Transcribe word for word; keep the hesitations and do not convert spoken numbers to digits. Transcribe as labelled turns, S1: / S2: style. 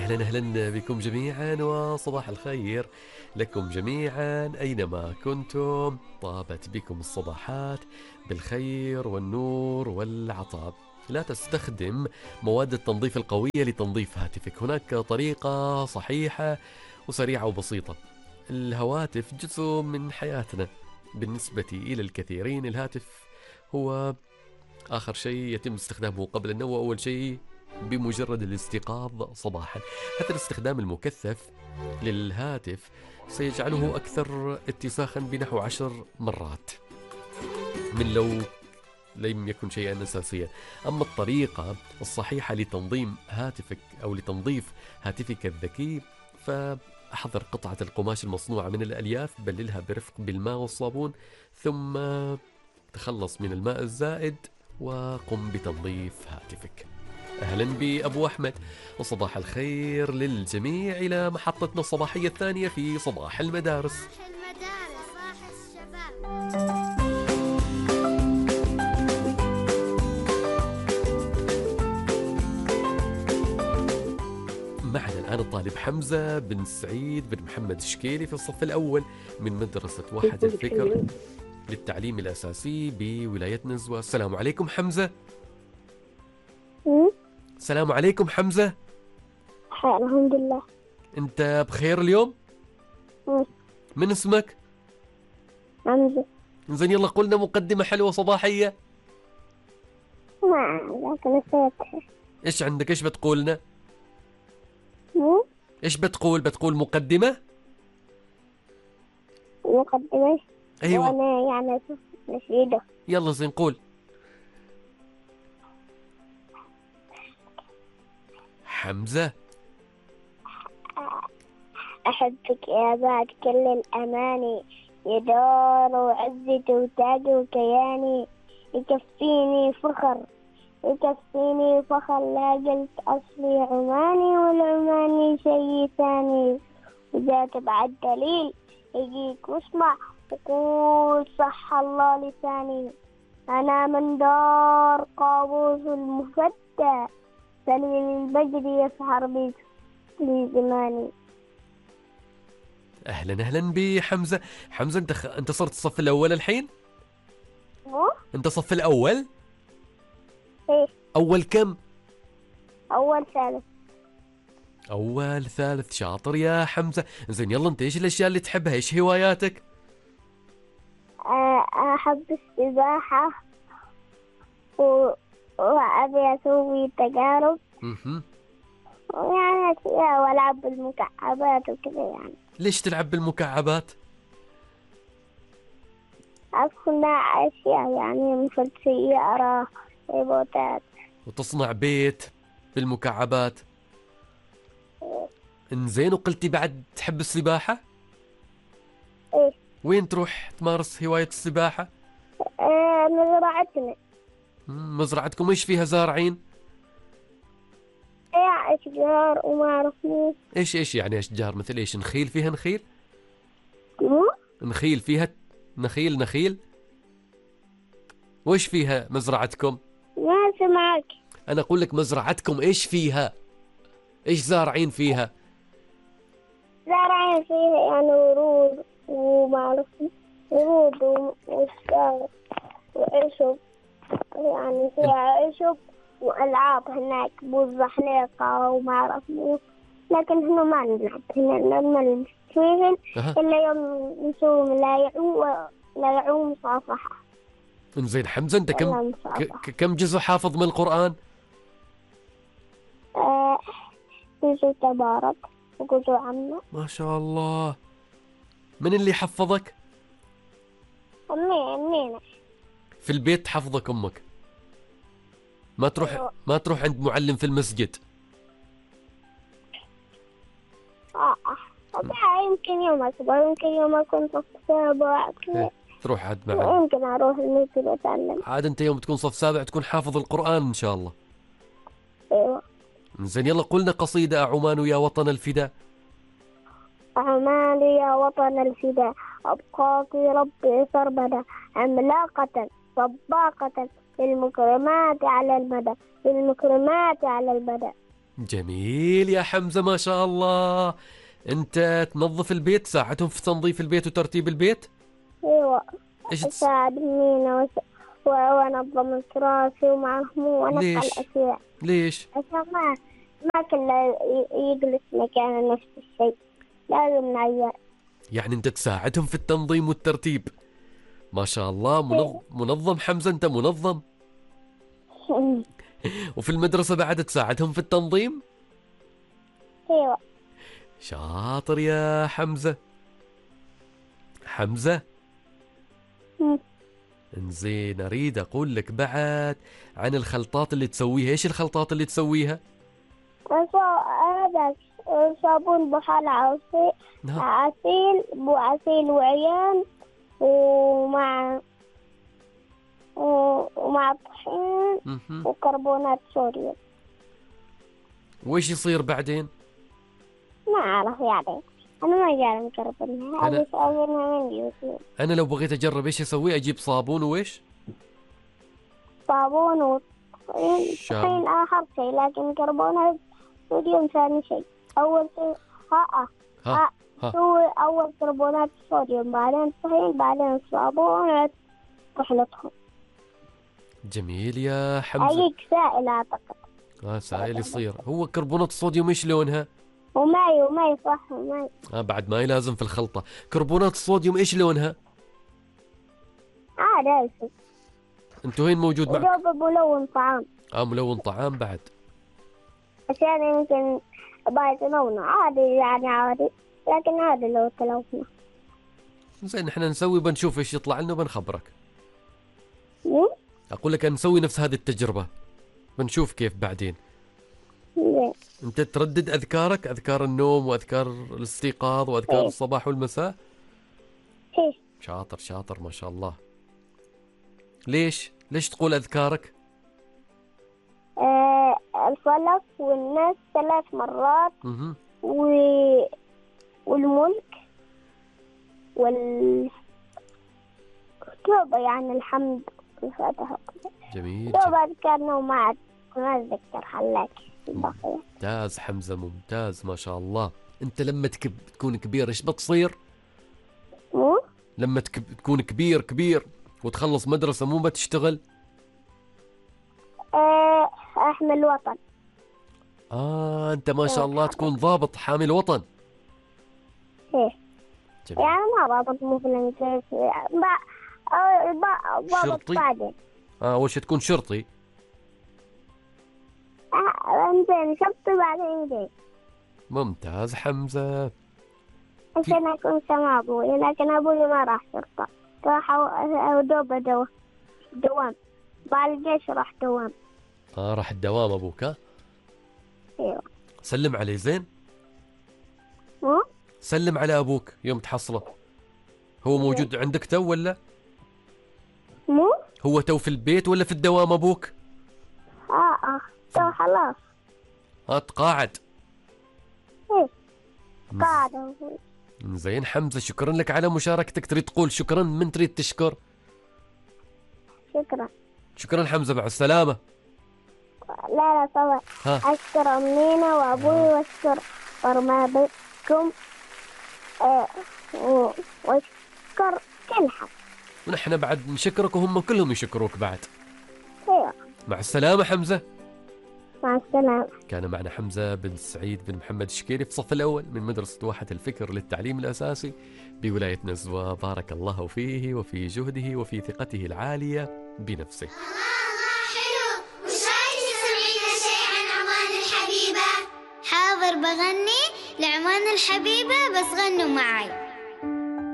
S1: أهلا أهلا بكم جميعا وصباح الخير لكم جميعا أينما كنتم. طابت بكم الصباحات بالخير والنور والعطاء. لا تستخدم مواد التنظيف القوية لتنظيف هاتفك. هناك طريقة صحيحة وسريعة وبسيطة. الهواتف جزء من حياتنا. بالنسبة إلى الكثيرين الهاتف هو آخر شيء يتم استخدامه قبل النوم، وأول شيء بمجرد الاستيقاظ صباحا. هذا الاستخدام المكثف للهاتف سيجعله أكثر اتساخا بنحو عشر مرات من لو لم يكن شيئا أساسيا. أما الطريقة الصحيحة لتنظيم هاتفك أو لتنظيف هاتفك الذكي، فأحضر قطعة القماش المصنوعة من الألياف، بللها برفق بالماء والصابون، ثم تخلص من الماء الزائد وقم بتنظيف هاتفك. أهلا بأبو أحمد وصباح الخير للجميع إلى محطتنا الصباحية الثانية في صباح المدارس.
S2: صباح المدارس صباح الشباب.
S1: معنا الآن الطالب حمزة بن سعيد بن محمد الشكيلي في الصف الأول من مدرسة واحد الفكر للتعليم الأساسي بولاية نزوة. السلام عليكم حمزة. السلام عليكم حمزة.
S3: الحمد لله.
S1: أنت بخير اليوم؟
S3: مم.
S1: من اسمك؟
S3: حمزة.
S1: زين، يلا قلنا مقدمة حلوة صباحية.
S3: ما لكن نسيتها.
S1: إيش عندك؟ إيش بتقول لنا؟
S3: مم؟
S1: إيش بتقول؟ بتقول مقدمة؟
S3: مقدمة.
S1: أيوة.
S3: وأنا يعني نشيده.
S1: يلا زين قول. حمزة.
S3: أحبك يا بعد كل الأماني، يا دار وعزتي وتاجي وكياني، يكفيني فخر يكفيني فخر، لا قلت أصلي عماني والعماني شيء ثاني، وذاك بعد دليل يجيك واسمع وقول صح الله لساني، أنا من دار قابوس المفدى، سليل البجر يسهر بي في زماني.
S1: أهلا أهلا بحمزة. حمزة أنت خ... أنت صرت الصف الأول الحين؟
S3: مو؟
S1: أنت صف الأول؟
S3: إيه.
S1: أول كم؟
S3: أول ثالث.
S1: أول ثالث. شاطر يا حمزة. زين يلا أنت إيش الأشياء اللي تحبها؟ إيش هواياتك؟
S3: آه، أحب السباحة و... وأبي أسوي تجارب
S1: مهم.
S3: يعني أشياء وألعب بالمكعبات وكذا يعني.
S1: ليش تلعب بالمكعبات؟
S3: أصنع أشياء يعني مثل سيارة، روبوتات.
S1: وتصنع بيت بالمكعبات. إنزين، وقلتي بعد تحب السباحة؟
S3: إيه.
S1: وين تروح تمارس هواية السباحة؟
S3: آه، مزرعتنا.
S1: مم، مزرعتكم إيش فيها زارعين؟
S3: إيه، أشجار وما أعرف مو.
S1: إيش إيش يعني أشجار؟ مثل إيش؟ نخيل فيها نخيل؟
S3: مو؟
S1: نخيل فيها نخيل نخيل؟ وإيش فيها مزرعتكم؟
S3: ما سمعك.
S1: أنا أقول لك مزرعتكم إيش فيها؟ إيش زارعين فيها؟
S3: زرعين فيها يعني ورود وما أعرف ورود وأشجار وعشب، يعني فيها عشب وألعاب هناك والزحليقة وما أعرف مو، لكن هنا ما نلعب هنا لما نلعب فيهن
S1: أها.
S3: إلا يوم نسوم لا يعو لا يعو مصافحة.
S1: إنزين حمزة، أنت كم
S3: ولا
S1: ك...
S3: مصافحة.
S1: ك- كم جزء حافظ من القرآن؟
S3: آه، جزء تبارك وجزء عامة.
S1: ما شاء الله. من اللي حفظك؟
S3: أمي أمينة.
S1: في البيت حفظك أمك؟ ما تروح
S3: أيوة.
S1: ما تروح عند معلم في المسجد؟
S3: آه آه، يمكن يوم أسبوع، يمكن يوم أكون صف سابع،
S1: إيه، تروح عند معلم.
S3: يمكن أروح المسجد أتعلم.
S1: عاد أنت يوم تكون صف سابع تكون حافظ القرآن إن شاء الله.
S3: أيوة.
S1: زين يلا قلنا قصيدة: عمان يا وطن الفداء.
S3: عمان يا وطن الفداء، أبقاك ربي سرمدا، عملاقة صباقة للمكرمات على المدى، للمكرمات على المدى.
S1: جميل يا حمزة ما شاء الله. أنت تنظف البيت، تساعدهم في تنظيف البيت وترتيب البيت؟
S3: أيوة،
S1: إيش تس...
S3: أساعد مينا وس- و- وأنظم تراثي ومعهم وأنقل
S1: ليش؟
S3: أشياء
S1: ليش؟
S3: عشان ما ما كله ي- يجلس مكان نفس الشيء، لازم نغير.
S1: يعني أنت تساعدهم في التنظيم والترتيب. ما شاء الله، منظم, منظم حمزة، أنت منظم. وفي المدرسة بعد تساعدهم في التنظيم؟
S3: أيوة.
S1: شاطر يا حمزة. حمزة،
S3: مم.
S1: انزين أريد أقول لك بعد عن الخلطات اللي تسويها. إيش الخلطات اللي تسويها؟
S3: وصا- هذا صابون بحال عصير
S1: نعم.
S3: عسيل وعسيل وعيان ومع ومع طحين
S1: مهم.
S3: وكربونات صوديوم.
S1: وإيش يصير بعدين؟
S3: ما أعرف يعني، أنا ما جاري مجربينها،
S1: أنا-
S3: هذه سأجيبها من يوتيوب.
S1: أنا لو بغيت أجرب إيش أسوي؟ أجيب صابون وإيش؟
S3: صابون وطحين،
S1: شاب.
S3: طحين آخر شيء، لكن كربونات صوديوم ثاني شيء. أول شيء ها
S1: ها ها
S3: سوي أول كربونات الصوديوم، بعدين طحين، بعدين الصابون تخلطهم.
S1: جميل يا حمزة.
S3: هيك سائل أعتقد.
S1: آه سائل يصير. هو كربونات الصوديوم إيش لونها؟
S3: وماي وماي صح وماي.
S1: آه بعد ما لازم في الخلطة. كربونات الصوديوم إيش لونها؟
S3: عادي أيسي.
S1: أنتوا وين موجود معك؟
S3: وجرب ملون طعام
S1: آه ملون طعام بعد.
S3: عشان يمكن بايت لونه عادي يعني عادي، لكن عادي لو تلوثنا.
S1: زين احنا نسوي بنشوف ايش يطلع لنا وبنخبرك.
S3: مم؟
S1: اقول لك نسوي نفس هذه التجربة، بنشوف كيف بعدين.
S3: زين.
S1: انت تردد اذكارك، اذكار النوم واذكار الاستيقاظ واذكار
S3: إيه.
S1: الصباح والمساء.
S3: إيه.
S1: شاطر شاطر ما شاء الله. ليش ليش تقول اذكارك؟
S3: آه الفلق والناس ثلاث مرات
S1: اها
S3: و... والملك وال توبة يعني الحمد والفاتحة.
S1: جميل.
S3: توبة أذكرنا وما ما أتذكر حلاك البقية.
S1: ممتاز حمزة ممتاز ما شاء الله. انت لما تكب تكون كبير ايش بتصير؟
S3: مو
S1: لما تكب تكون كبير كبير وتخلص مدرسة مو بتشتغل؟
S3: آه أحمل وطن.
S1: اه انت ما شاء الله تكون ضابط حامل وطن.
S3: إيه
S1: جميل.
S3: يعني ما ضابط مو في الإنجليزي، با آه، با- ضابط
S1: شرطي؟
S3: بعدين.
S1: اه وش تكون شرطي؟
S3: آه، إنزين شرطي بعدين جاي
S1: ممتاز حمزة.
S3: عشان أكون سما أبوي، لكن أبوي ما راح شرطة، راح أو- دوبة دو دوام بعد الجيش، راح دوام.
S1: اه راح الدوام ابوك. ها
S3: أيوة.
S1: سلم عليه زين.
S3: مو
S1: سلم على ابوك يوم تحصله. هو موجود عندك تو ولا
S3: مو
S1: هو تو في البيت ولا في الدوام ابوك؟
S3: آه آه تو خلاص.
S1: ها تقاعد.
S3: إيه قاعدة أبوي.
S1: زين حمزة شكرا لك على مشاركتك. تريد تقول شكرا؟ من تريد تشكر؟
S3: شكرا.
S1: شكرا حمزة مع السلامة.
S3: لا لا طبعا
S1: ها
S3: أشكر أمينة وأبوي وأشكر ما بكم آه و- وأشكر كل حد.
S1: ونحن بعد نشكرك وهم كلهم يشكروك بعد.
S3: أيوة.
S1: مع السلامة حمزة.
S3: مع السلامة.
S1: كان معنا حمزة بن سعيد بن محمد الشكيري في الصف الأول من مدرسة واحة الفكر للتعليم الأساسي بولاية نزوة. بارك الله فيه وفي جهده وفي ثقته العالية بنفسه.
S2: حلو، وش رايك تسمعين شيء عن عمان الحبيبة؟ حاضر بغني لعمان الحبيبة، بس غنوا معي.